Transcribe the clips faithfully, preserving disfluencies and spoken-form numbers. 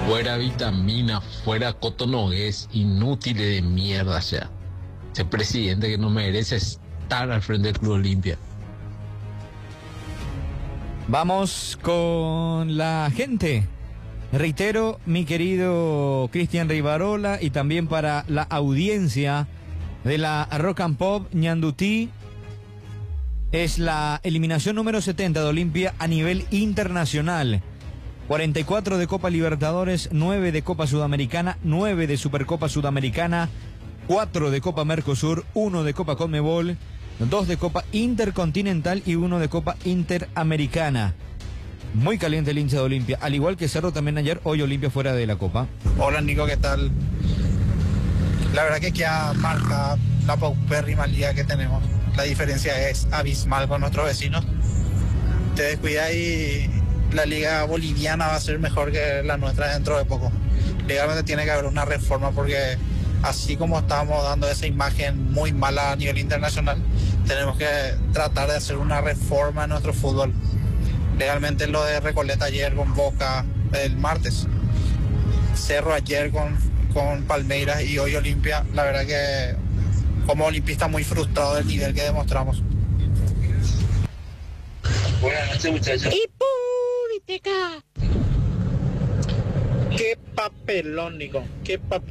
Fuera vitamina, fuera cotonogués, inútiles de mierda, o sea. Ese presidente que no merece estar al frente del Club Olimpia. Vamos con la gente. Reitero, mi querido Cristian Rivarola, y también para la audiencia de la Rock and Pop Ñandutí, es la eliminación número setenta de Olimpia a nivel internacional. cuarenta y cuatro de Copa Libertadores, nueve de Copa Sudamericana, nueve de Supercopa Sudamericana, cuatro de Copa Mercosur, uno de Copa Conmebol, dos de Copa Intercontinental y uno de Copa Interamericana. Muy caliente el hincha de Olimpia, al igual que Cerro también ayer, hoy Olimpia fuera de la Copa. Hola Nico, ¿qué tal? La verdad que queda marca la paupérrima liga que tenemos. La diferencia es abismal con nuestros vecinos. Te descuidas y la liga boliviana va a ser mejor que la nuestra dentro de poco. Legalmente tiene que haber una reforma porque así como estamos dando esa imagen muy mala a nivel internacional, tenemos que tratar de hacer una reforma en nuestro fútbol. Legalmente lo de Recoleta ayer con Boca el martes, Cerro ayer con, con Palmeiras y hoy Olimpia, la verdad que como olimpista muy frustrado del nivel que demostramos. Buenas noches muchachos. Y Puriteca. Qué papelón, Nico, qué papelón.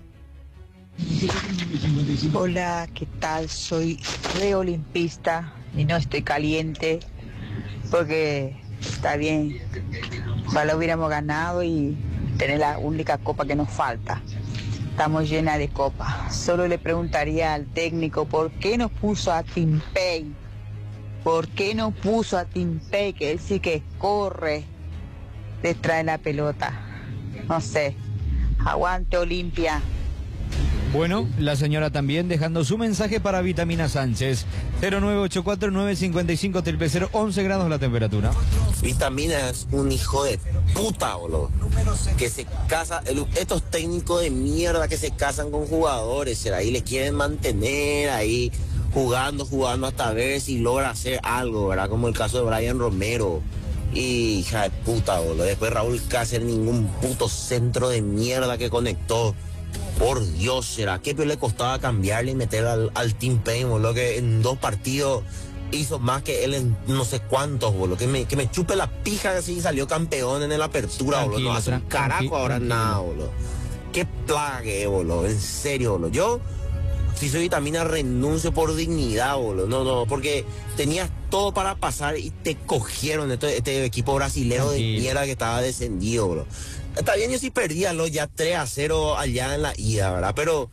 Hola, ¿qué tal? Soy reolimpista y no estoy caliente porque está bien. Ojalá hubiéramos ganado y tener la única copa que nos falta. Estamos llenas de copas. Solo le preguntaría al técnico por qué nos puso a Timpey. ¿Por qué no puso a Timpey? Que él sí que corre detrás de la pelota. No sé. Aguante Olimpia. Bueno, la señora también dejando su mensaje para Vitamina Sánchez. cero nueve ocho cuatro nueve cinco cinco triple cero, once grados la temperatura. Vitamina es un hijo de puta, boludo. Que se casa, el, estos técnicos de mierda que se casan con jugadores, ¿será? Ahí les quieren mantener ahí jugando, jugando hasta ver si logra hacer algo, ¿verdad? Como el caso de Brian Romero. Y hija de puta, boludo. Después Raúl Cáceres, ningún puto centro de mierda que conectó. Por Dios, ¿será? ¿Qué le costaba cambiarle y meter al, al Team Payne, boludo? Que en dos partidos hizo más que él en no sé cuántos, boludo. Que me, que me chupe la pija que sí salió campeón en la apertura, boludo. No hace un carajo ahora nada, boludo. Qué plaga que es, boludo. En serio, boludo. Yo, si soy Vitamina, renuncio por dignidad, boludo. No, no, porque tenías todo para pasar y te cogieron este, este equipo brasilero de mierda que estaba descendido, boludo. Está bien, yo sí perdía lo ya tres a cero allá en la ida, ¿verdad? Pero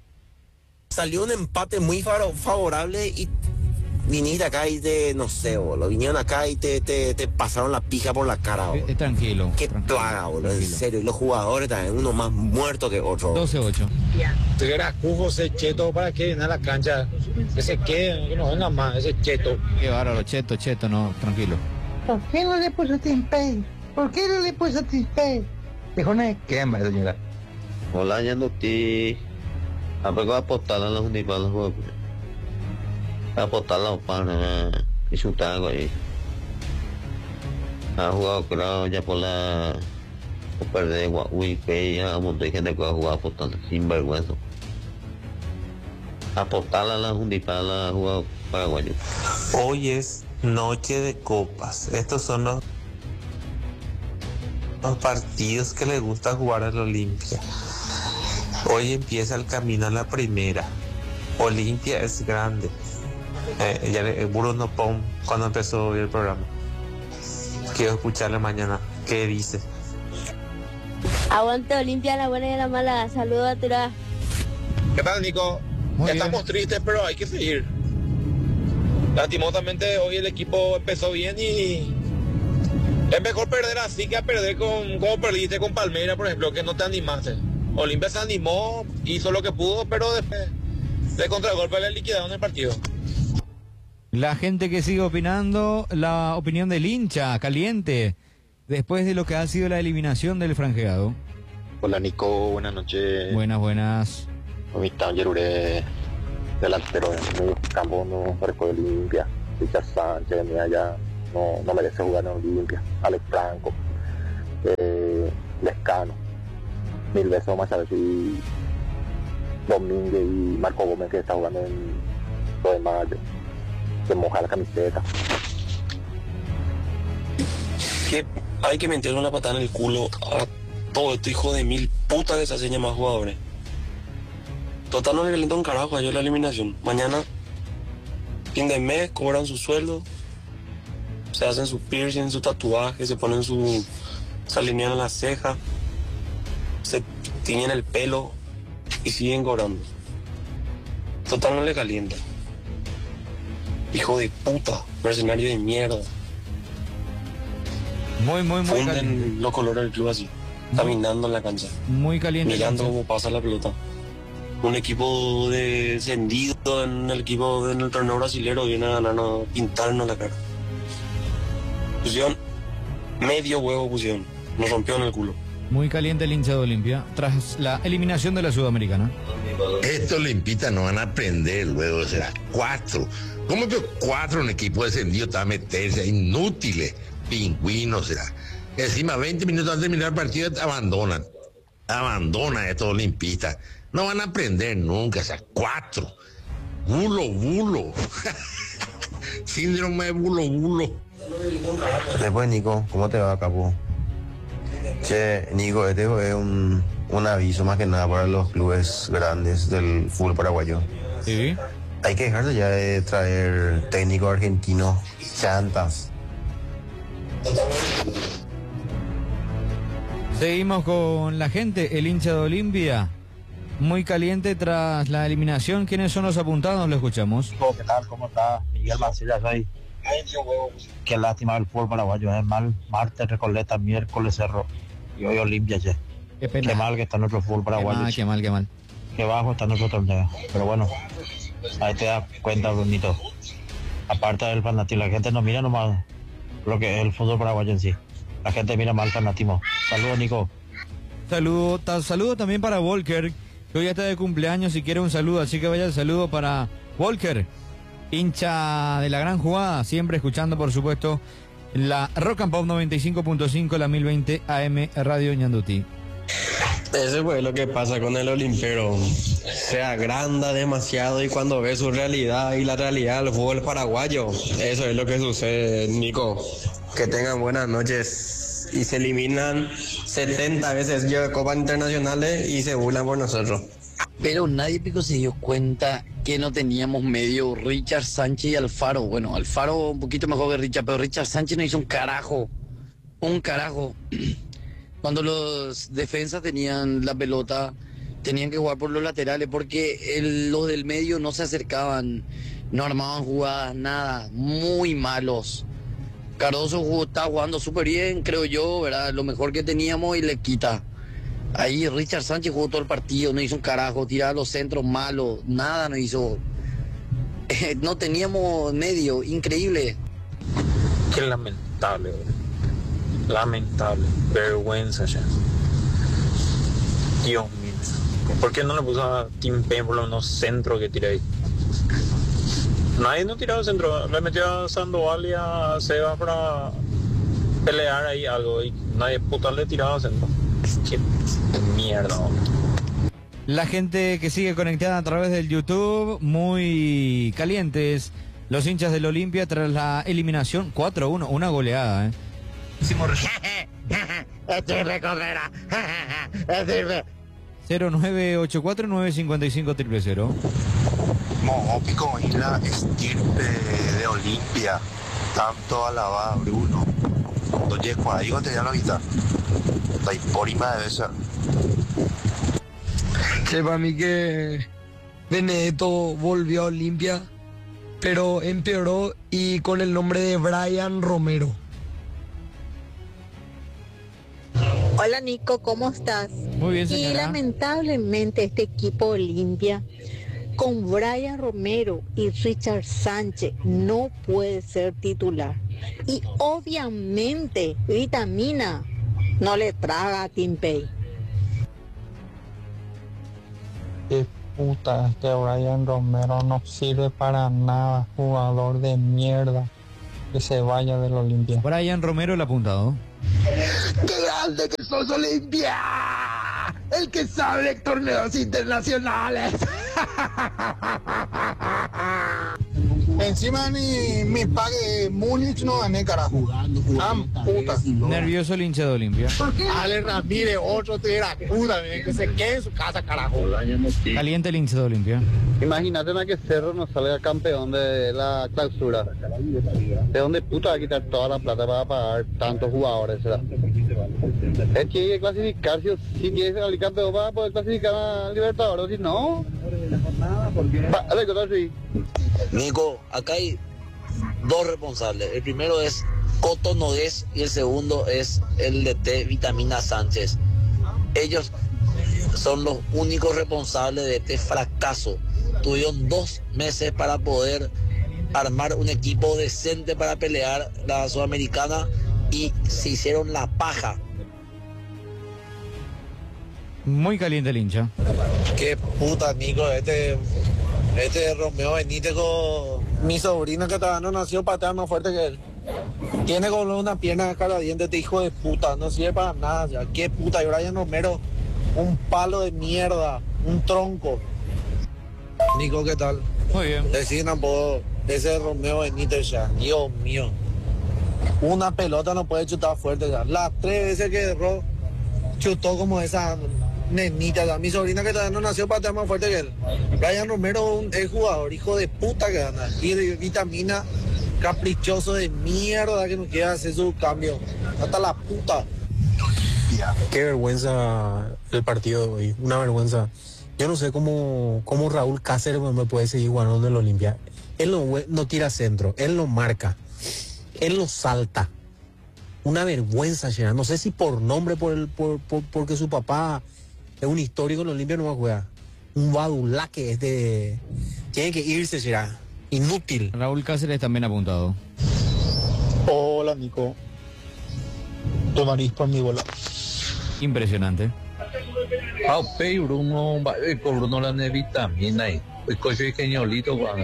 salió un empate muy favorable y viniste acá y te, no sé, boludo, vinieron acá y te, te, te pasaron la pija por la cara, boludo. Eh, tranquilo. Qué tranquilo, plaga, boludo, tranquilo. en serio. Y los jugadores también, uno más muerto que otro. doce ocho. Te era cujo ese cheto para que viene a la cancha. Que se quede, que no venga más, ese cheto. Qué bárbaro, cheto, cheto, no, tranquilo. ¿Por qué no le puso Timpey? ¿Por qué no le puso Timpey? Dijo, no es quema, señora. Hola, Ñandutí. Apego a apostar a los unipalos, a apostar a los panes y su tago ahí. Ha jugado, creo, ya por la. Por perder Huawei, que ya un montón de gente que ha jugado apostando, sin vergüenza. Apostar a los unipalos, ha jugado paraguayo. Hoy es noche de copas. Estos son los. Los partidos que le gusta jugar al Olimpia. Hoy empieza el camino a la primera. Olimpia es grande. Eh, ya le, Bruno Pom, cuando empezó el programa. Quiero escucharle mañana. ¿Qué dice? Aguante Olimpia, la buena y la mala. Saludos a Tura. ¿Qué tal, Nico? Muy Estamos bien. tristes, pero hay que seguir. Lastimosamente hoy el equipo empezó bien y es mejor perder así que a perder con, como perdiste con Palmeiras, por ejemplo, que no te animaste. Olimpia se animó, hizo lo que pudo, pero después de contragolpe le liquidaron el partido. La gente que sigue opinando, la opinión del hincha caliente, después de lo que ha sido la eliminación del franjeado. Hola, Nico, buenas noches. Buenas, buenas. Omita Yerure, delantero de medio campo, no recuerdo Olimpia. Richard Sánchez, mira, ya no, no merece jugar en Olimpia. Alex Franco, eh, Lescano. mil besos más a ver si Domínguez y Marco Gómez, que está jugando en lo demás, de mojar la camiseta. Que hay que meterle una patada en el culo a todo este hijo de mil putas que se hacen llamar jugadores. Total, no le calienta un carajo a ellos la eliminación. Mañana, fin de mes, cobran su sueldo, se hacen su piercing, su tatuaje, se ponen su... se alinean las cejas, se tiñen el pelo y siguen cobrando. Total, no le calienta. Hijo de puta, mercenario de mierda. Muy, muy, muy Funden caliente. los colores del club así, caminando en la cancha, Muy caliente. mirando cancha. cómo pasa la pelota. Un equipo descendido en el equipo en el torneo brasilero viene a ganarnos, pintarnos la cara. Pusieron medio huevo, pusieron, nos rompió en el culo. Muy caliente el hincha de Olimpia tras la eliminación de la Sudamericana. Estos olimpistas no van a aprender luego, será cuatro. ¿Cómo que cuatro en equipo descendido te va a meterse? Inútiles, pingüinos, será. Encima, veinte minutos antes de terminar el partido, te abandonan. Abandonan estos olimpistas. No van a aprender nunca, o sea, cuatro. Bulo, bulo. Síndrome de bulo, bulo. Después, Nico, ¿cómo te va, capo? Che, Nico, este es un, un aviso más que nada para los clubes grandes del fútbol paraguayo. Sí. Hay que dejarse ya de traer técnicos argentinos chantas. Seguimos con la gente, el hincha de Olimpia. Muy caliente tras la eliminación. ¿Quiénes son los apuntados? Lo escuchamos. ¿Qué tal? ¿Cómo está? Miguel Mancilla, soy. Qué lástima el fútbol paraguayo, es mal. Martes, Recoleta, miércoles, Cerro. Y hoy Olimpia, che. Qué pena. Qué mal que está nuestro fútbol paraguayo. Qué mal, qué mal, qué mal. Qué bajo está nuestro torneo. Pero bueno, ahí te das cuenta, Brunito. Aparte del fanatismo, la gente no mira nomás lo que es el fútbol paraguayo en sí. La gente mira mal el fanatismo. Saludos, Nico. Saludo, ta- saludo también para Volker, que hoy está de cumpleaños y quiere un saludo, así que vaya el saludo para Volker, hincha de la gran jugada, siempre escuchando, por supuesto, la Rock and Pop noventa y cinco punto cinco, la mil veinte A M Radio Ñanduti. Ese fue lo que pasa con el Olimpero. Se agranda demasiado y cuando ve su realidad y la realidad del fútbol paraguayo, eso es lo que sucede, Nico. Que tengan buenas noches y se eliminan setenta veces yo de Copas Internacionales y se burlan por nosotros. Pero nadie pico se dio cuenta que no teníamos medio Richard Sánchez y Alfaro. Bueno, Alfaro un poquito mejor que Richard, pero Richard Sánchez no hizo un carajo. Un carajo. Cuando los defensas tenían la pelota, tenían que jugar por los laterales porque el, los del medio no se acercaban, no armaban jugadas, nada, muy malos. Cardoso jugó, está jugando súper bien, creo yo, ¿verdad? Lo mejor que teníamos y le quita. Ahí Richard Sánchez jugó todo el partido, no hizo un carajo, tiraba los centros malos, nada no hizo. Eh, no teníamos medio, increíble. Qué lamentable, bro. Lamentable, vergüenza ya. Dios mío. ¿Por qué no le puso a Tim Payne por lo menos centro que tira ahí? Nadie no tiró centro, le metió a Sandoval y a Seba para pelear ahí algo y nadie puta le tiraba centro. Qué mierda, hombre. La gente que sigue conectada a través del YouTube, muy calientes los hinchas del Olimpia tras la eliminación cuatro a uno, una goleada, ¿eh? cero nueve ocho cuatro nueve cinco cinco cero cero cero. Pico y la estirpe de Olimpia, tanto alabada Bruno. Oye, cuando te ya la vista, la hipórima de esa. Che, para mí que Benedetto volvió a Olimpia, pero empeoró y con el nombre de Brian Romero. Hola Nico, ¿cómo estás? Muy bien, señora. Y lamentablemente este equipo Olimpia con Brian Romero y Richard Sánchez no puede ser titular. Y obviamente Vitamina no le traga a Tim Pay. Qué puta, este Brian Romero no sirve para nada, jugador de mierda. Que se vaya del Olimpia. Brian Romero el apuntado. ¡Qué grande que sos, Olimpia! el que sabe de torneos internacionales. Encima ni mi pague de Múnich no gané, carajo. Ah, puta. Nervioso el hincha de Olimpia. Ale Ramírez, otro tira puta, que se quede en su casa, carajo. Caliente el hincha de Olimpia. Imagínate que Cerro nos salga campeón de la clausura. ¿De dónde puta va a quitar toda la plata para pagar tantos jugadores? ¿Será? Es que hay que clasificar, si, si quieres salir campeón para poder clasificar a Libertadores, si no... Va, dale, contar, sí. Nico, acá hay dos responsables. El primero es Coto Nogués y el segundo es el D T Vitamina Sánchez. Ellos son los únicos responsables de este fracaso. Tuvieron dos meses para poder armar un equipo decente para pelear la Sudamericana y se hicieron la paja. Muy caliente el hincha. Qué puta, Nico, este... Este Romeo Benítez con mi sobrino que todavía no nació patea más fuerte que él. Tiene con una pierna de cara diente, este hijo de puta, no sirve para nada ya. Qué puta, y Brian Romero, un palo de mierda, un tronco. Nico, ¿qué tal? Muy bien. Decir tampoco ese Romeo Benítez ya, Dios mío. Una pelota no puede chutar fuerte ya. Las tres veces que erró, chutó como esa nenita ya. Mi sobrina que todavía no nació patea más fuerte que él. Brian Romero es jugador, hijo de puta que gana. Y de Vitamina, caprichoso de mierda que no quiere hacer su cambio. Hasta la puta. Qué vergüenza el partido de hoy, una vergüenza. Yo no sé cómo, cómo Raúl Cáceres me puede seguir jugando en el Olimpia. Él no, no tira centro, él no marca, él no salta. Una vergüenza, Gerard. No sé si por nombre, por el, por, por, porque su papá es un histórico en el Olimpia, no va a jugar. Un badulá que es de... Tiene que irse, Gerard. Inútil. Raúl Cáceres también apuntado. Hola, Nico. Tu nariz por mi bola. Impresionante. Ah, pero Bruno, por Bruno la vitamina y el coche geniolito, guana.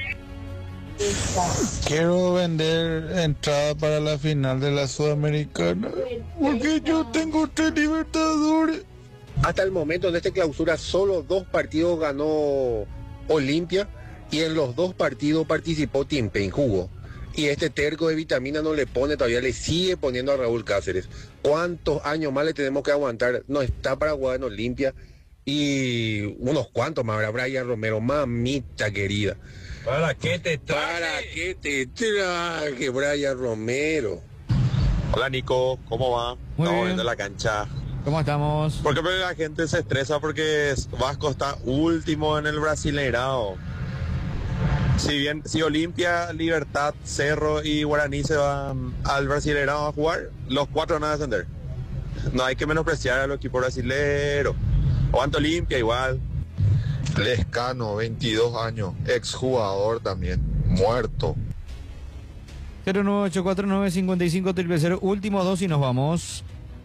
Quiero vender entrada para la final de la Sudamericana porque yo tengo tres Libertadores. Hasta el momento en esta clausura solo dos partidos ganó Olimpia y en los dos partidos participó Timpén, jugó. Y este terco de Vitamina no le pone, todavía le sigue poniendo a Raúl Cáceres. ¿Cuántos años más le tenemos que aguantar? No está para jugar en Olimpia y unos cuantos más, ¿verdad? Brian Romero, mamita querida. ¿Para qué te traje? ¿Para qué te traje, Brian Romero? Hola, Nico, ¿cómo va? Muy Estamos bien. viendo la cancha. ¿Cómo estamos? ¿Por qué la gente se estresa? Porque Vasco está último en el Brasileirao. Si bien, si Olimpia, Libertad, Cerro y Guaraní se van al Brasileirao a jugar, los cuatro van a descender. No hay que menospreciar a los equipos brasileros. Aguanta Olimpia igual. Lescano, veintidós años, exjugador también, muerto. cero nueve ocho cuatro nueve cinco cinco cero cero, últimos dos y nos vamos.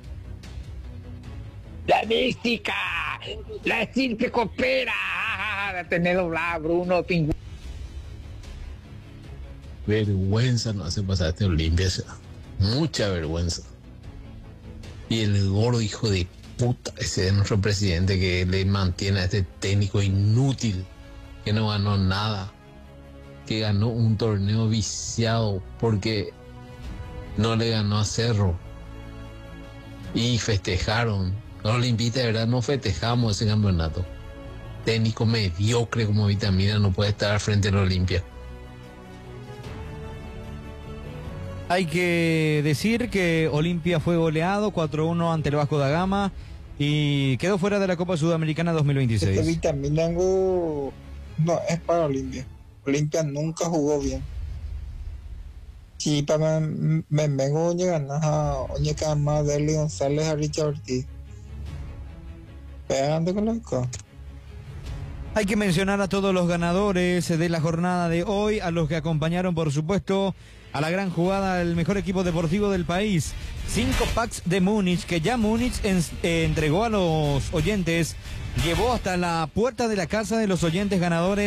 La mística, la estirpe coopera, la tener doblada, Bruno, pingüino. Vergüenza no hace pasar este Olimpia, mucha vergüenza. Y el gordo hijo de puta, ese es nuestro presidente que le mantiene a este técnico inútil, que no ganó nada, que ganó un torneo viciado porque no le ganó a Cerro. Y festejaron. Los olimpistas de verdad no festejamos ese campeonato. Técnico mediocre como Vitamina no puede estar al frente de la Olimpia. Hay que decir que Olimpia fue goleado cuatro uno ante el Vasco da Gama y quedó fuera de la Copa Sudamericana dos mil veintiséis. Este Vitamina no es para Olimpia. Olimpia nunca jugó bien. Si para me vengo llegan a oye más Deli González a Richard Ortiz. Pegando con loco. Hay que mencionar a todos los ganadores de la jornada de hoy, a los que acompañaron, por supuesto, a la gran jugada del mejor equipo deportivo del país. Cinco packs de Múnich, que ya Múnich en, eh, entregó a los oyentes, llevó hasta la puerta de la casa de los oyentes ganadores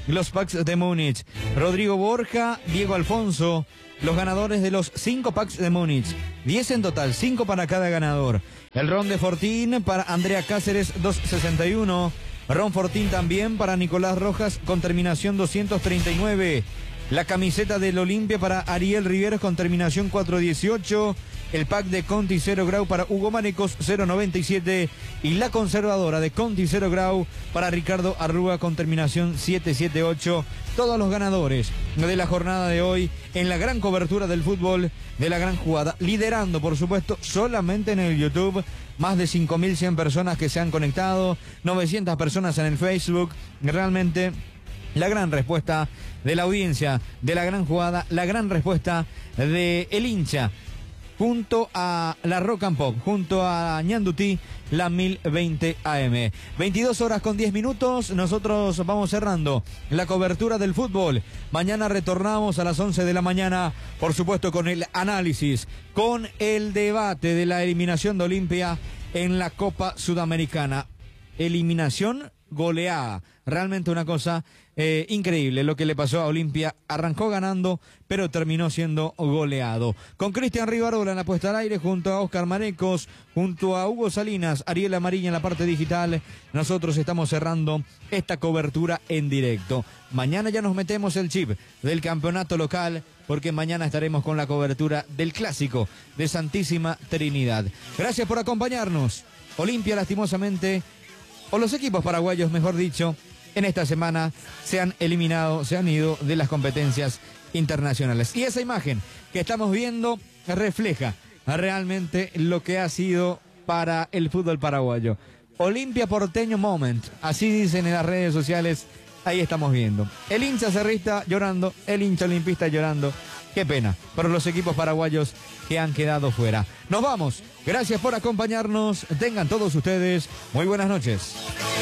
los packs de Múnich. Rodrigo Borja, Diego Alfonso, los ganadores de los cinco packs de Múnich. diez en total, cinco para cada ganador. El ron de Fortín para Andrea Cáceres, doscientos sesenta y uno. Ron Fortín también para Nicolás Rojas con terminación doscientos treinta y nueve. La camiseta del Olimpia para Ariel Riveros con terminación cuatrocientos dieciocho. El pack de Conti Cero Grau para Hugo Manecos cero noventa y siete. Y la conservadora de Conti Cero Grau para Ricardo Arruga con terminación setecientos setenta y ocho. Todos los ganadores de la jornada de hoy en la gran cobertura del fútbol de la gran jugada. Liderando, por supuesto, solamente en el YouTube. Más de cinco mil cien personas que se han conectado. novecientas personas en el Facebook. Realmente la gran respuesta de la audiencia de la gran jugada. La gran respuesta de el hincha. Junto a la Rock and Pop, junto a Ñandutí, la mil veinte A M. veintidós horas con diez minutos, nosotros vamos cerrando la cobertura del fútbol. Mañana retornamos a las once de la mañana, por supuesto con el análisis, con el debate de la eliminación de Olimpia en la Copa Sudamericana. Eliminación goleada, realmente una cosa eh, increíble lo que le pasó a Olimpia. Arrancó ganando, pero terminó siendo goleado. Con Cristian Rivarola en la puesta al aire, junto a Oscar Marecos, junto a Hugo Salinas, Ariel Amarilla en la parte digital, nosotros estamos cerrando esta cobertura en directo. Mañana ya nos metemos el chip del campeonato local, porque mañana estaremos con la cobertura del clásico de Santísima Trinidad. Gracias por acompañarnos. Olimpia, lastimosamente, o los equipos paraguayos, mejor dicho, en esta semana se han eliminado, se han ido de las competencias internacionales. Y esa imagen que estamos viendo refleja realmente lo que ha sido para el fútbol paraguayo. Olimpia Porteño Moment, así dicen en las redes sociales, ahí estamos viendo. El hincha cerrista llorando, el hincha olimpista llorando. Qué pena por los equipos paraguayos que han quedado fuera. Nos vamos. Gracias por acompañarnos. Tengan todos ustedes muy buenas noches.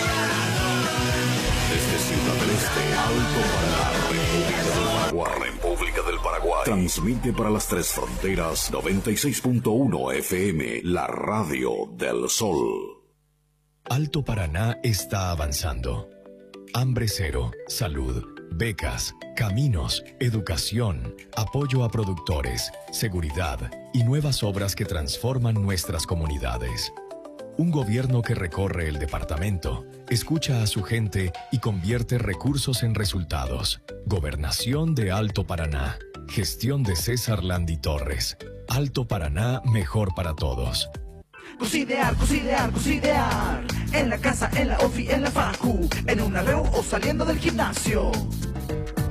Desde Ciudad del Este, Alto Paraná, República del Paraguay. Transmite para las tres fronteras noventa y seis punto uno F M, la radio del sol. Alto Paraná está avanzando. Hambre cero, salud, becas, caminos, educación, apoyo a productores, seguridad y nuevas obras que transforman nuestras comunidades. Un gobierno que recorre el departamento, escucha a su gente y convierte recursos en resultados. Gobernación de Alto Paraná. Gestión de César Landi Torres. Alto Paraná, mejor para todos. Cocidear, cocidear, cocidear. En la casa, en la ofi, en la facu, en una reu o saliendo del gimnasio.